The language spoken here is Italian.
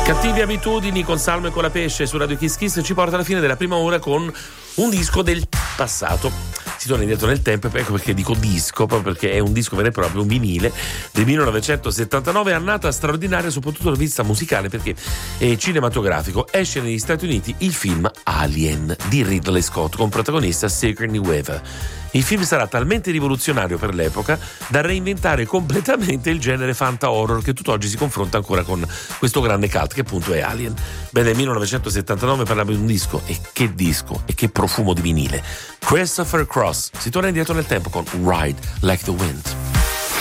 Cattive abitudini con Salmo e con la Pesce su Radio Kiss Kiss ci porta alla fine della prima ora con un disco del passato. Si torna indietro nel tempo, ecco perché dico disco, proprio perché è un disco vero e proprio, un vinile del 1979, annata straordinaria soprattutto dal punto di vista musicale perché è cinematografico. Esce negli Stati Uniti il film Alien di Ridley Scott con protagonista Sigourney Weaver. Il film sarà talmente rivoluzionario per l'epoca da reinventare completamente il genere fanta-horror che tutt'oggi si confronta ancora con questo grande cult che appunto è Alien. Beh, nel 1979 parliamo di un disco e che profumo di vinile. Christopher Cross si torna indietro nel tempo con Ride Like the Wind.